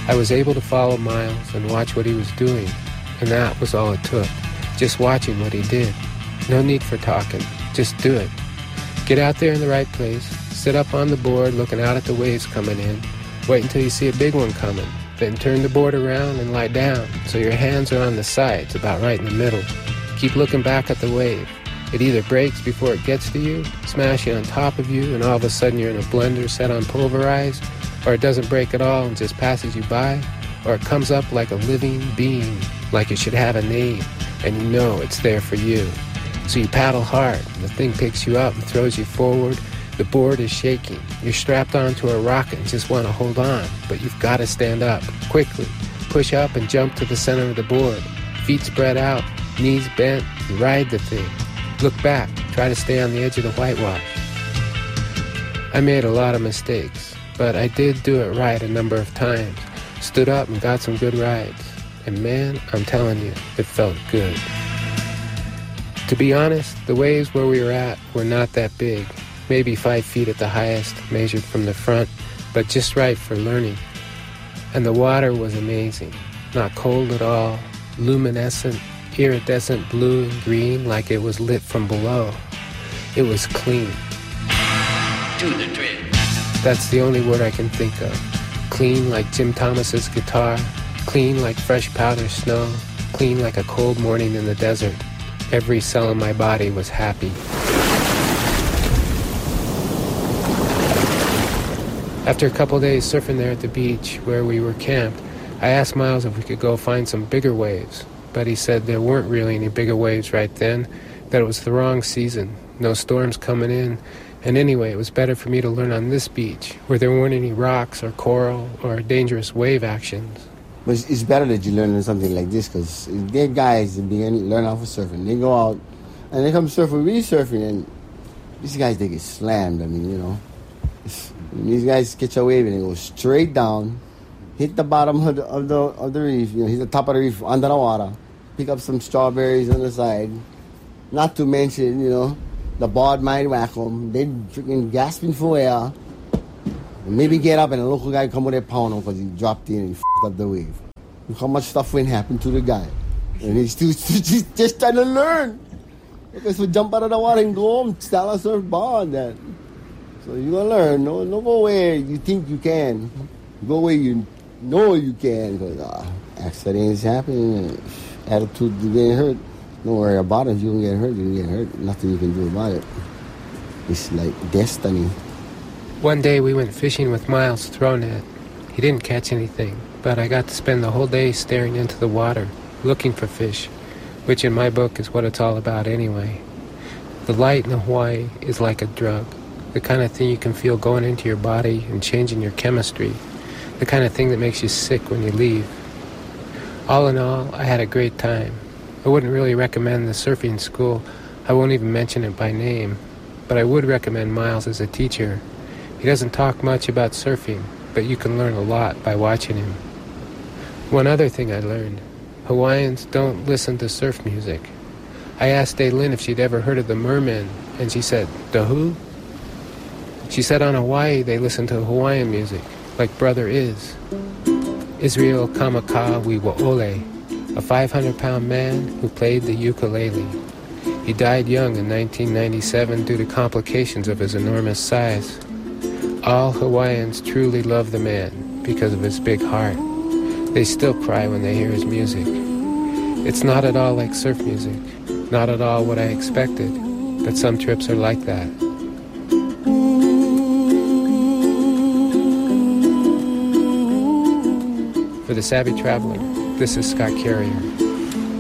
I was able to follow Miles and watch what he was doing, and that was all it took. Just watching what he did. No need for talking. Just do it. Get out there in the right place, sit up on the board looking out at the waves coming in, wait until you see a big one coming, then turn the board around and lie down so your hands are on the sides, about right in the middle. Keep looking back at the wave. It either breaks before it gets to you, smashing on top of you, and all of a sudden you're in a blender set on pulverized, or it doesn't break at all and just passes you by, or it comes up like a living being, like it should have a name, and you know it's there for you. So you paddle hard, and the thing picks you up and throws you forward. The board is shaking. You're strapped onto a rocket and just want to hold on, but you've got to stand up, quickly. Push up and jump to the center of the board. Feet spread out, knees bent, you ride the thing. Look back, try to stay on the edge of the whitewash. I made a lot of mistakes, but I did do it right a number of times. Stood up and got some good rides. And man, I'm telling you, it felt good. To be honest, the waves where we were at were not that big. Maybe 5 feet at the highest, measured from the front, but just right for learning. And the water was amazing. Not cold at all, luminescent, iridescent blue and green like it was lit from below. It was clean. Do the trick. That's the only word I can think of. Clean like Jim Thomas's guitar, clean like fresh powder snow, clean like a cold morning in the desert. Every cell in my body was happy. After a couple days surfing there at the beach where we were camped, I asked Miles if we could go find some bigger waves, but he said there weren't really any bigger waves right then, that it was the wrong season, no storms coming in, and anyway, it was better for me to learn on this beach, where there weren't any rocks or coral or dangerous wave actions. But it's better that you learn something like this, because there are guys that learn how to surfing. They go out, and they come surf with me surfing, and these guys, they get slammed. I mean, you know. These guys catch a wave, and they go straight down, hit the bottom of the reef, you know, hit the top of the reef under the water, pick up some strawberries on the side. Not to mention, you know, the board might whack them. They freaking gasping for air. And maybe get up and a local guy come with a pound on because he dropped in and he f***ed up the wave. Look how much stuff went happen to the guy. And he's still just trying to learn. Because we jump out of the water and go home, style a surfboard. That. So you're going to learn. No go where you think you can. Go where you know you can. Because accidents happen. Attitude, you get hurt. Don't worry about it. If you don't get hurt, you get hurt. Nothing you can do about it. It's like destiny. One day we went fishing with Miles' throw net. He didn't catch anything, but I got to spend the whole day staring into the water, looking for fish, which in my book is what it's all about anyway. The light in Hawaii is like a drug, the kind of thing you can feel going into your body and changing your chemistry, the kind of thing that makes you sick when you leave. All in all, I had a great time. I wouldn't really recommend the surfing school. I won't even mention it by name, but I would recommend Miles as a teacher. He doesn't talk much about surfing, but you can learn a lot by watching him. One other thing I learned, Hawaiians don't listen to surf music. I asked Daylin if she'd ever heard of the Mermen, and she said, "The who?" She said on Hawaii they listen to Hawaiian music, like Brother Is. Israel Kamakawiwo'ole, a 500-pound man who played the ukulele. He died young in 1997 due to complications of his enormous size. All Hawaiians truly love the man because of his big heart. They still cry when they hear his music. It's not at all like surf music, not at all what I expected, but some trips are like that. For The Savvy Traveler, this is Scott Carrier.